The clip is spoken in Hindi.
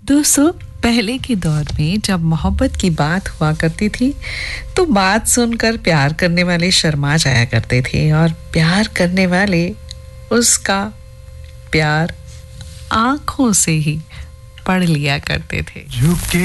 दोस्तों, पहले के दौर में जब मोहब्बत की बात हुआ करती थी तो बात सुनकर प्यार करने वाले शर्मा जाया करते थे और प्यार करने वाले उसका प्यार आंखों से ही पढ़ लिया करते थे। झुके